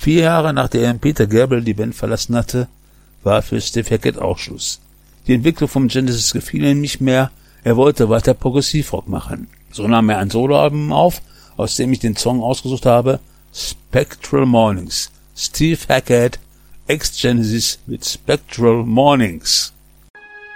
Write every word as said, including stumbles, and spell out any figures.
Vier Jahre nachdem Peter Gabriel die Band verlassen hatte, war für Steve Hackett auch Schluss. Die Entwicklung vom Genesis gefiel ihm nicht mehr, er wollte weiter Progressivrock machen. So nahm er ein Soloalbum auf, aus dem ich den Song ausgesucht habe, Spectral Mornings. Steve Hackett, Ex-Genesis mit Spectral Mornings.